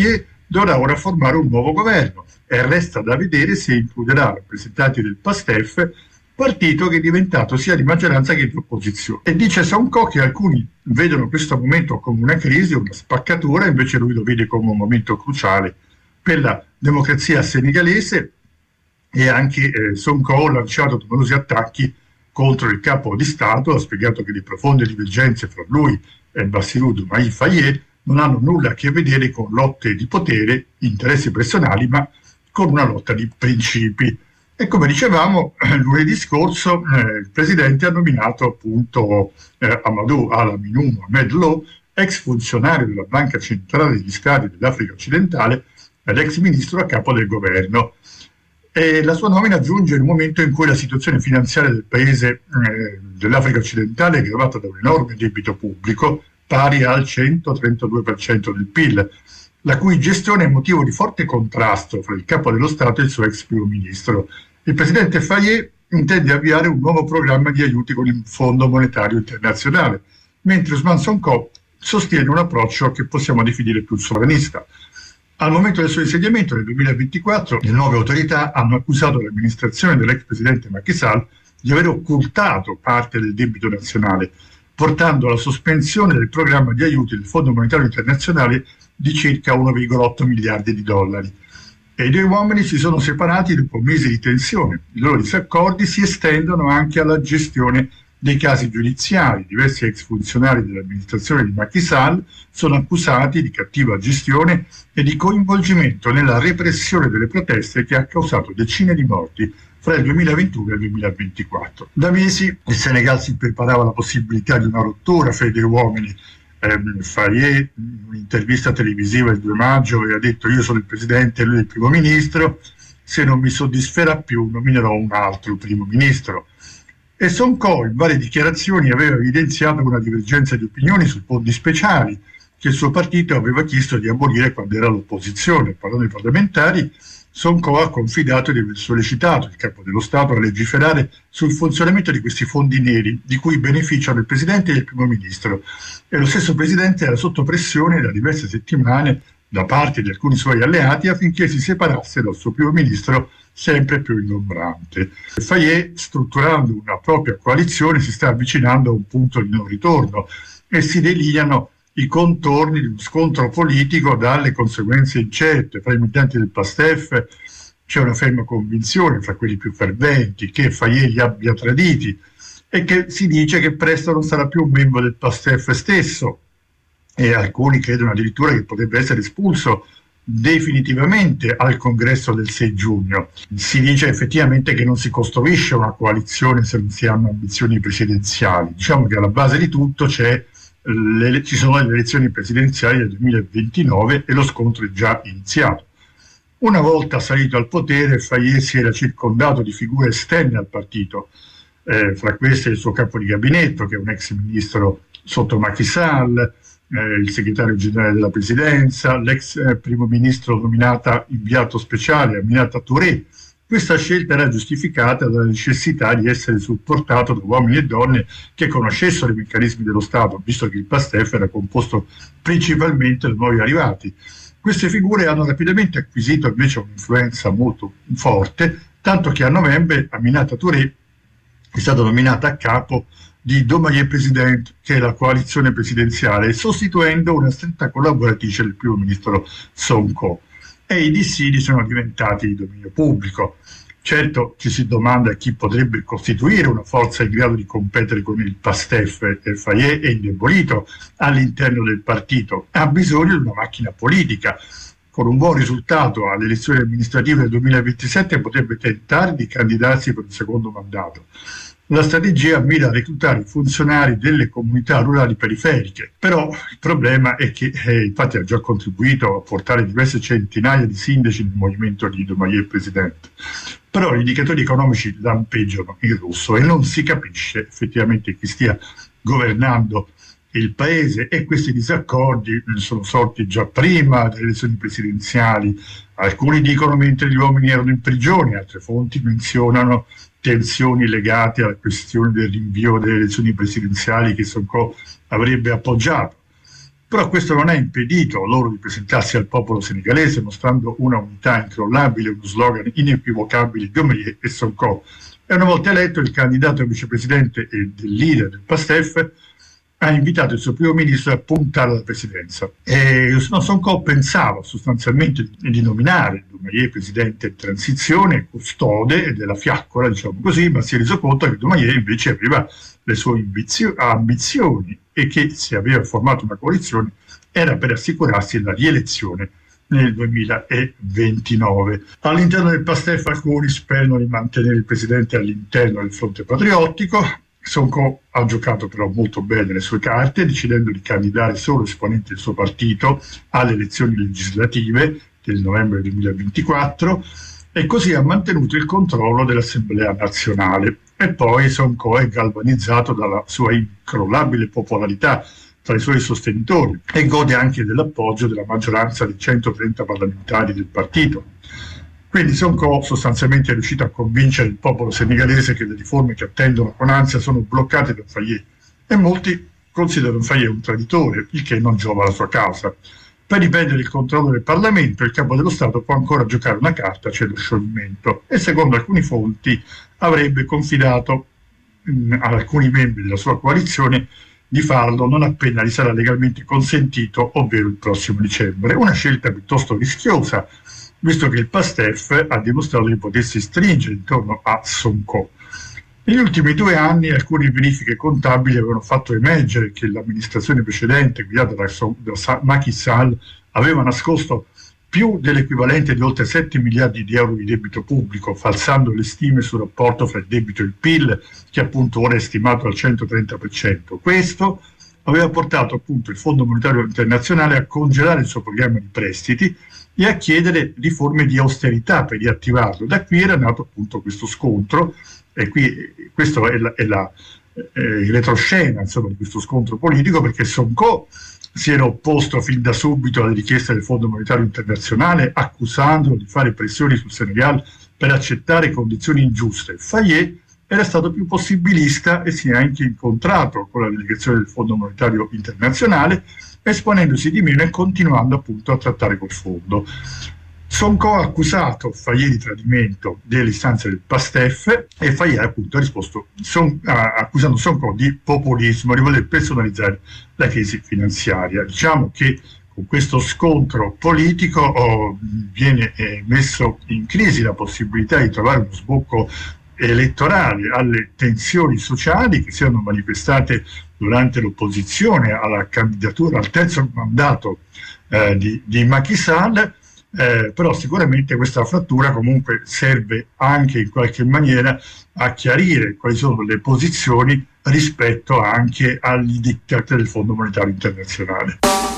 Faye dovrà ora formare un nuovo governo e resta da vedere se includerà rappresentanti del PASTEF, partito che è diventato sia di maggioranza che di opposizione. E dice Sonko che alcuni vedono questo momento come una crisi, una spaccatura, invece lui lo vede come un momento cruciale per la democrazia senegalese, e anche Sonko ha lanciato numerosi attacchi contro il capo di Stato, ha spiegato che le profonde divergenze fra lui e Bassirou Diomaye Faye non hanno nulla a che vedere con lotte di potere, interessi personali, ma con una lotta di principi. E come dicevamo, lunedì scorso il Presidente ha nominato appunto Amadou Al-Aminou Mohamed Lo, ex funzionario della Banca Centrale degli Stati dell'Africa Occidentale ed ex ministro a capo del governo. E la sua nomina giunge in un momento in cui la situazione finanziaria del paese dell'Africa Occidentale è aggravata da un enorme debito pubblico pari al 132% del PIL, la cui gestione è motivo di forte contrasto fra il capo dello Stato e il suo ex primo ministro. Il presidente Faye intende avviare un nuovo programma di aiuti con il Fondo Monetario Internazionale, mentre Ousmane Sonko sostiene un approccio che possiamo definire più sovranista. Al momento del suo insediamento nel 2024, le nuove autorità hanno accusato l'amministrazione dell'ex presidente Macky Sall di aver occultato parte del debito nazionale, portando alla sospensione del programma di aiuti del Fondo Monetario Internazionale di circa 1,8 miliardi di dollari. E i due uomini si sono separati dopo mesi di tensione. I loro disaccordi si estendono anche alla gestione dei casi giudiziari. Diversi ex funzionari dell'amministrazione di Macky Sall sono accusati di cattiva gestione e di coinvolgimento nella repressione delle proteste che ha causato decine di morti fra il 2021 e il 2024. Da mesi il Senegal si preparava alla possibilità di una rottura fra i due uomini. Faye, in un'intervista televisiva il 2 maggio, aveva detto: io sono il presidente e lui il primo ministro, se non mi soddisferà più nominerò un altro primo ministro. E Sonko in varie dichiarazioni aveva evidenziato una divergenza di opinioni sui fondi speciali che il suo partito aveva chiesto di abolire quando era all'opposizione. Parlando ai parlamentari, Sonko ha confidato di aver sollecitato il capo dello Stato a legiferare sul funzionamento di questi fondi neri di cui beneficiano il Presidente e il Primo Ministro, e lo stesso Presidente era sotto pressione da diverse settimane da parte di alcuni suoi alleati affinché si separasse dal suo Primo Ministro sempre più ingombrante. Faye, strutturando una propria coalizione, si sta avvicinando a un punto di non ritorno e si delineano i contorni di uno scontro politico dalle conseguenze incerte. Fra i militanti del PASTEF c'è una ferma convinzione, fra quelli più ferventi, che Faye li abbia traditi e che si dice che presto non sarà più un membro del PASTEF stesso, e alcuni credono addirittura che potrebbe essere espulso definitivamente al congresso del 6 giugno. Si dice effettivamente che non si costruisce una coalizione se non si hanno ambizioni presidenziali. Diciamo che alla base di tutto ci sono le elezioni presidenziali del 2029 e lo scontro è già iniziato. Una volta salito al potere, Faye si era circondato di figure esterne al partito, fra queste il suo capo di gabinetto, che è un ex ministro sotto Macky Sall, il segretario generale della presidenza, l'ex primo ministro nominata inviato speciale Aminata Touré. Questa scelta era giustificata dalla necessità di essere supportato da uomini e donne che conoscessero i meccanismi dello Stato, visto che il PASTEF era composto principalmente da nuovi arrivati. Queste figure hanno rapidamente acquisito invece un'influenza molto forte, tanto che a novembre Aminata Touré è stata nominata a capo di Diomaye President, che è la coalizione presidenziale, sostituendo una stretta collaboratrice del primo ministro Sonko. E i dissidi sono diventati di dominio pubblico. Certo, ci si domanda chi potrebbe costituire una forza in grado di competere con il PASTEF. Faye è indebolito all'interno del partito, ha bisogno di una macchina politica. Con un buon risultato alle elezioni amministrative del 2027 potrebbe tentare di candidarsi per un secondo mandato. La strategia mira a reclutare funzionari delle comunità rurali periferiche, però il problema è che infatti ha già contribuito a portare diverse centinaia di sindaci nel movimento di Diomaye President. Però gli indicatori economici lampeggiano in rosso e non si capisce effettivamente chi stia governando il paese, e questi disaccordi sono sorti già prima delle elezioni presidenziali. Alcuni dicono mentre gli uomini erano in prigione, altre fonti menzionano tensioni legate alla questione del rinvio delle elezioni presidenziali che Sonko avrebbe appoggiato. Però questo non ha impedito loro di presentarsi al popolo senegalese mostrando una unità incrollabile, uno slogan inequivocabile di Diomaye e Sonko. E una volta eletto, il candidato a vicepresidente e del leader del PASTEF ha invitato il suo primo ministro a puntare alla presidenza. E Sonko pensava sostanzialmente di nominare Diomaye presidente in transizione, custode della fiaccola, diciamo così, ma si è reso conto che Diomaye invece aveva le sue ambizioni e che se aveva formato una coalizione era per assicurarsi la rielezione nel 2029. All'interno del PASTEF alcuni sperano di mantenere il presidente all'interno del fronte patriottico. Sonko ha giocato però molto bene le sue carte, decidendo di candidare solo esponenti del suo partito alle elezioni legislative del novembre 2024 e così ha mantenuto il controllo dell'Assemblea nazionale. E poi Sonko è galvanizzato dalla sua incrollabile popolarità tra i suoi sostenitori e gode anche dell'appoggio della maggioranza di 130 parlamentari del partito. Quindi Sonko sostanzialmente è riuscito a convincere il popolo senegalese che le riforme che attendono con ansia sono bloccate da Faye e molti considerano Faye un traditore, il che non giova alla sua causa. Per riprendere il controllo del Parlamento, il capo dello Stato può ancora giocare una carta, cioè lo scioglimento, e secondo alcuni fonti avrebbe confidato ad alcuni membri della sua coalizione di farlo non appena gli sarà legalmente consentito, ovvero il prossimo dicembre. Una scelta piuttosto rischiosa, visto che il PASTEF ha dimostrato di potersi stringere intorno a Sonko. Negli ultimi 2 anni alcune verifiche contabili avevano fatto emergere che l'amministrazione precedente, guidata da Macky Sall, aveva nascosto più dell'equivalente di oltre 7 miliardi di euro di debito pubblico, falsando le stime sul rapporto fra il debito e il PIL, che appunto ora è stimato al 130%. Questo aveva portato appunto il Fondo Monetario Internazionale a congelare il suo programma di prestiti e a chiedere riforme di austerità per riattivarlo. Da qui era nato appunto questo scontro, e qui questo è il retroscena insomma, di questo scontro politico, perché Sonko si era opposto fin da subito alle richieste del Fondo Monetario Internazionale, accusandolo di fare pressioni sul Senegal per accettare condizioni ingiuste. Faye era stato più possibilista e si è anche incontrato con la delegazione del Fondo Monetario Internazionale, esponendosi di meno e continuando appunto a trattare col fondo. Sonko ha accusato Faye di tradimento delle istanze del PASTEF e Faye appunto ha risposto accusando Sonko di populismo, di voler personalizzare la crisi finanziaria. Diciamo che con questo scontro politico viene messo in crisi la possibilità di trovare uno sbocco elettorale alle tensioni sociali che si erano manifestate durante l'opposizione alla candidatura al terzo mandato di Macky Sall. Però sicuramente questa frattura comunque serve anche in qualche maniera a chiarire quali sono le posizioni rispetto anche agli diktat del Fondo Monetario Internazionale.